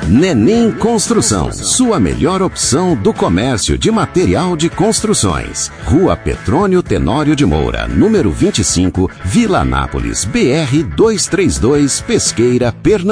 Nenim Construção, sua melhor opção do comércio de material de construções. Rua Petrônio Tenório de Moura, número 25, Vila Anápolis, BR 232, Pesqueira, Pernambuco.